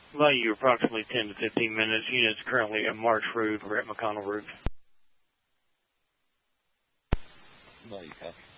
Value approximately 10 to 15 minutes. Units currently at March Road. We're at McConnell Road. Value copy.